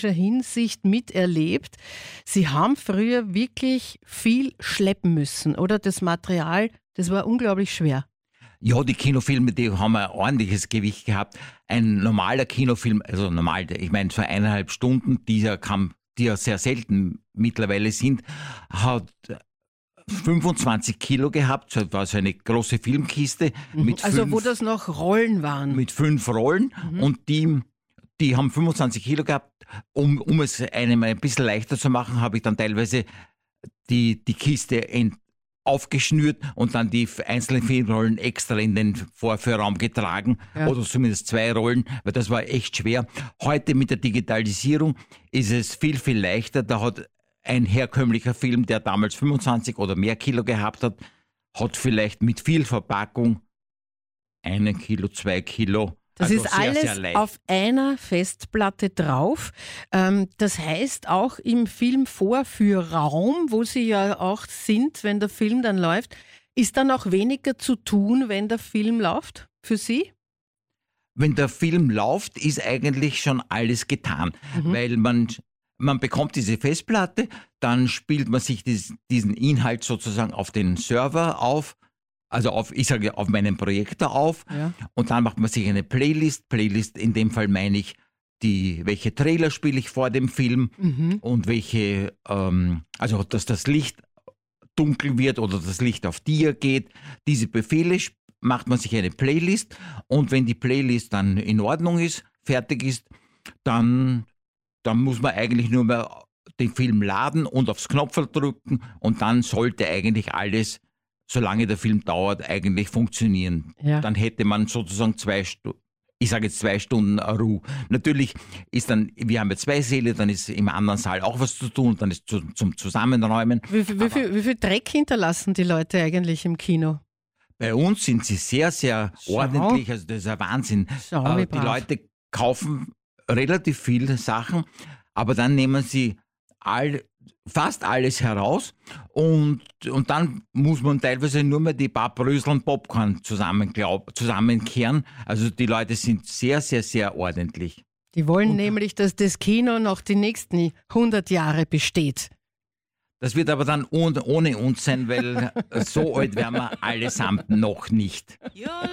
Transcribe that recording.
technischer Hinsicht miterlebt. Sie haben früher wirklich viel schleppen müssen, oder? Das Material, das war unglaublich schwer. Ja, die Kinofilme, die haben ein ordentliches Gewicht gehabt. Ein normaler Kinofilm, also normal, ich meine so 1,5 Stunden, die ja sehr selten mittlerweile sind, hat 25 Kilo gehabt. Das war so eine große Filmkiste. Wo das noch Rollen waren. Mit 5 Rollen. Und die haben 25 Kilo gehabt. Um es einem ein bisschen leichter zu machen, habe ich dann teilweise die Kiste aufgeschnürt und dann die einzelnen Filmrollen extra in den Vorführraum getragen, oder zumindest 2 Rollen, weil das war echt schwer. Heute mit der Digitalisierung ist es viel, viel leichter. Da hat ein herkömmlicher Film, der damals 25 oder mehr Kilo gehabt hat vielleicht mit viel Verpackung 1 Kilo, 2 Kilo. Das also ist sehr, alles sehr leicht. auf einer Festplatte drauf. Das heißt, auch im Filmvorführraum, wo Sie ja auch sind, wenn der Film dann läuft, ist dann auch weniger zu tun, wenn der Film läuft für Sie? Wenn der Film läuft, ist eigentlich schon alles getan, weil man bekommt diese Festplatte, dann spielt man sich diesen Inhalt sozusagen auf den Server auf, also auf meinem Projektor auf, und dann macht man sich eine Playlist. Playlist, in dem Fall meine ich, welche Trailer spiele ich vor dem Film und welche, also dass das Licht dunkel wird oder das Licht auf Dia geht. Diese Befehle macht man sich eine Playlist, und wenn die Playlist dann in Ordnung ist, fertig ist, dann muss man eigentlich nur mehr den Film laden und aufs Knopf drücken, und dann sollte eigentlich alles, solange der Film dauert, eigentlich funktionieren. Ja. Dann hätte man sozusagen 2 Stunden, ich sage jetzt 2 Stunden Ruhe. Natürlich ist dann, wir haben ja 2 Säle, dann ist im anderen Saal auch was zu tun, dann ist zum Zusammenräumen. Wie viel Dreck hinterlassen die Leute eigentlich im Kino? Bei uns sind sie sehr, sehr ordentlich, also das ist ein Wahnsinn. Die Leute kaufen relativ viele Sachen, aber dann nehmen sie fast alles heraus, und dann muss man teilweise nur mehr die paar Bröseln Popcorn zusammenkehren. Also die Leute sind sehr, sehr, sehr ordentlich. Die wollen nämlich, dass das Kino noch die nächsten 100 Jahre besteht. Das wird aber dann ohne uns sein, weil so alt werden wir allesamt noch nicht.